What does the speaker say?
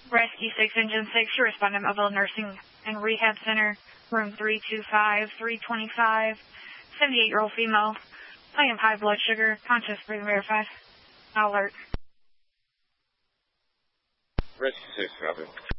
Rescue 6, Engine 6, you respond to Mobile Nursing and Rehab Center, room 325, 325, 78-year-old female. I am high blood sugar, conscious, breathing verified. Alert. Rescue 6, copy.